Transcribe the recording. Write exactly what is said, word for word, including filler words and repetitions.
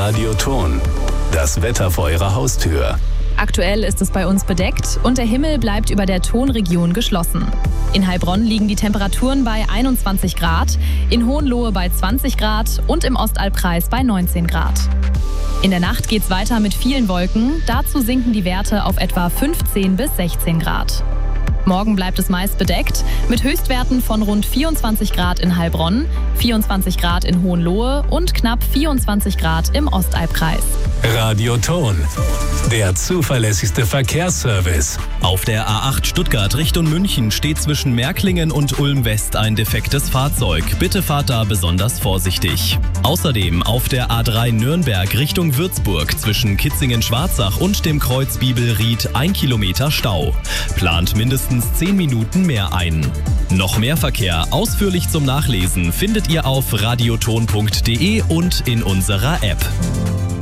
Radioton. Das Wetter vor Ihrer Haustür. Aktuell ist es bei uns bedeckt und der Himmel bleibt über der Tonregion geschlossen. In Heilbronn liegen die Temperaturen bei einundzwanzig Grad, in Hohenlohe bei zwanzig Grad und im Ostalbkreis bei neunzehn Grad. In der Nacht geht's weiter mit vielen Wolken, dazu sinken die Werte auf etwa fünfzehn bis sechzehn Grad. Morgen bleibt es meist bedeckt, mit Höchstwerten von rund vierundzwanzig Grad in Heilbronn, vierundzwanzig Grad in Hohenlohe und knapp vierundzwanzig Grad im Ostalbkreis. Radioton, der zuverlässigste Verkehrsservice. Auf der A acht Stuttgart Richtung München steht zwischen Märklingen und Ulm-West ein defektes Fahrzeug. Bitte fahrt da besonders vorsichtig. Außerdem auf der A drei Nürnberg Richtung Würzburg zwischen Kitzingen-Schwarzach und dem Kreuz Bibelried ein Kilometer Stau. Plant mindestens zehn Minuten mehr ein. Noch mehr Verkehr ausführlich zum Nachlesen findet ihr auf radioton punkt de und in unserer App.